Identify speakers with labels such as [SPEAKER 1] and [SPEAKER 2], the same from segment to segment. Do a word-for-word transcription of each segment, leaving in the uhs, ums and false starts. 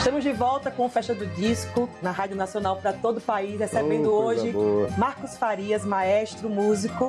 [SPEAKER 1] Estamos de volta com o Festa do Disco, na Rádio Nacional para todo o país, recebendo
[SPEAKER 2] oh,
[SPEAKER 1] hoje
[SPEAKER 2] boa.
[SPEAKER 1] Marcos Farias, maestro, músico.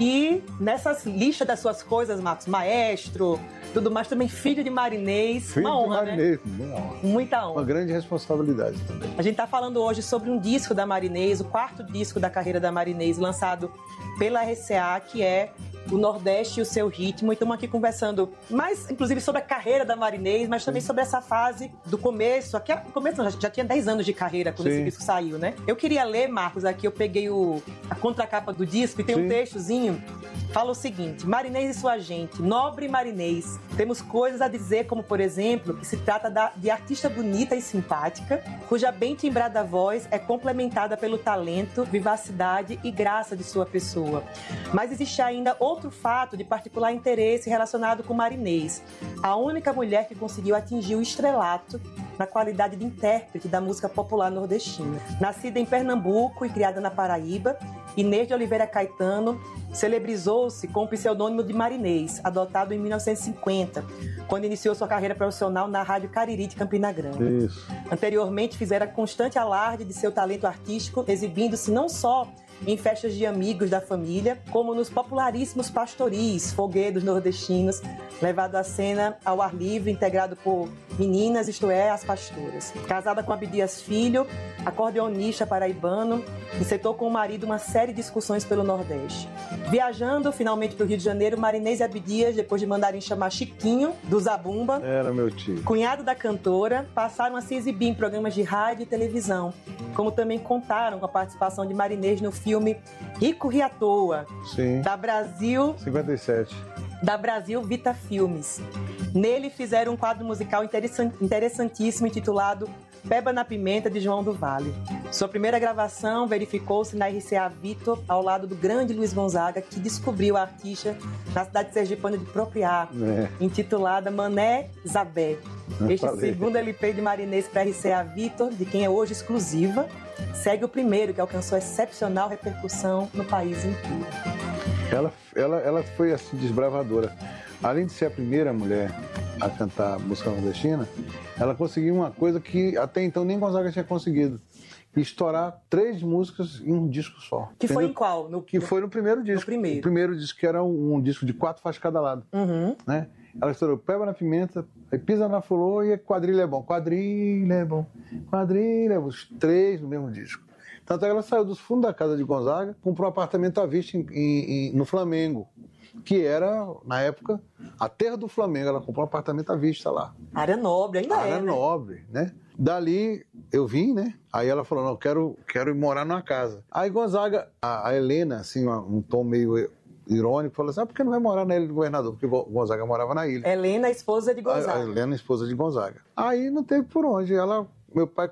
[SPEAKER 1] E nessas listas das suas coisas, Marcos, maestro, tudo mais, também filho de marinês.
[SPEAKER 2] Filho
[SPEAKER 1] uma honra,
[SPEAKER 2] de marinês,
[SPEAKER 1] né?
[SPEAKER 2] Muita honra.
[SPEAKER 1] Muita honra.
[SPEAKER 2] Uma grande responsabilidade também.
[SPEAKER 1] A gente está falando hoje sobre um disco da Marinês, o quarto disco da carreira da Marinês, lançado pela R C A, que é o Nordeste e o Seu Ritmo. E estamos aqui conversando mais, inclusive, sobre a carreira da Marinês, mas também sobre essa fase do começo. Aqui, no começo, não, já, já tinha dez anos de carreira quando
[SPEAKER 2] Sim.
[SPEAKER 1] esse disco saiu, né? Eu queria ler, Marcos, aqui eu peguei o, a contracapa do disco e tem
[SPEAKER 2] Sim.
[SPEAKER 1] um textozinho. Fala o seguinte: Marinês e sua gente, nobre Marinês, temos coisas a dizer, como, por exemplo, que se trata da, de artista bonita e simpática, cuja bem timbrada voz é complementada pelo talento, vivacidade e graça de sua pessoa. Mas existe ainda outro fato de particular interesse relacionado com Marinês, a única mulher que conseguiu atingir o estrelato na qualidade de intérprete da música popular nordestina. Nascida em Pernambuco e criada na Paraíba, Inês de Oliveira Caetano celebrizou-se com o pseudônimo de Marinês, adotado em mil novecentos e cinquenta, quando iniciou sua carreira profissional na Rádio Cariri de Campina Grande.
[SPEAKER 2] Isso.
[SPEAKER 1] Anteriormente, fizera constante alarde de seu talento artístico, exibindo-se não só em festas de amigos da família, como nos popularíssimos pastoris, foguedos nordestinos, levado à cena ao ar livre, integrado por meninas, isto é, as pastoras. Casada com Abdias Filho, acordeonista paraibano, encetou com o marido uma série de excursões pelo Nordeste. Viajando finalmente para o Rio de Janeiro, Marinês e Abdias, depois de mandarem chamar Chiquinho, do Zabumba,
[SPEAKER 2] Era meu tio.
[SPEAKER 1] cunhado da cantora, passaram a se exibir em programas de rádio e televisão, como também contaram com a participação de Marinês no filme Rico Ri à Toa,
[SPEAKER 2] Sim.
[SPEAKER 1] da Brasil,
[SPEAKER 2] cinquenta e sete.
[SPEAKER 1] da Brasil Vita Filmes. Nele fizeram um quadro musical interessant- interessantíssimo intitulado Peba na Pimenta, de João do Vale. Sua primeira gravação verificou-se na R C A Vitor, ao lado do grande Luiz Gonzaga, que descobriu a artista na cidade sergipana de Propriá,
[SPEAKER 2] É.
[SPEAKER 1] intitulada Mané Zabé.
[SPEAKER 2] Eu
[SPEAKER 1] Este
[SPEAKER 2] falei.
[SPEAKER 1] segundo L P de Marinês para a R C A Vitor, de quem é hoje exclusiva, segue o primeiro, que alcançou excepcional repercussão no país inteiro.
[SPEAKER 2] Ela, ela, ela foi assim, desbravadora. Além de ser a primeira mulher a cantar música nordestina, ela conseguiu uma coisa que até então nem Gonzaga tinha conseguido. Estourar três músicas em um disco só.
[SPEAKER 1] Que foi
[SPEAKER 2] Entendeu?
[SPEAKER 1] em qual? No,
[SPEAKER 2] Que foi no primeiro disco.
[SPEAKER 1] primeiro.
[SPEAKER 2] O primeiro disco, que era um, um disco de quatro faixas cada lado.
[SPEAKER 1] Uhum.
[SPEAKER 2] Né? Ela estourou Peba na Pimenta, aí Pisa na Flor e Quadrilha é Bom. Quadrilha é Bom, Quadrilha é Bom. Os três no mesmo disco. Tanto é que ela saiu dos fundos da casa de Gonzaga, comprou um apartamento à vista em, em, em, no Flamengo, que era, na época, a terra do Flamengo. Ela comprou um apartamento à vista lá.
[SPEAKER 1] Área nobre, ainda
[SPEAKER 2] Área
[SPEAKER 1] é, né?
[SPEAKER 2] nobre, né? Dali eu vim, né? Aí ela falou, não, quero, quero ir morar numa casa. Aí Gonzaga, a, a Helena, assim, uma, um tom meio irônico, falou assim, ah, por que não vai morar na Ilha do Governador? Porque Gonzaga morava na ilha.
[SPEAKER 1] Helena, esposa de
[SPEAKER 2] A,
[SPEAKER 1] Gonzaga.
[SPEAKER 2] a Helena, esposa de Gonzaga. Aí não teve por onde. Ela, meu pai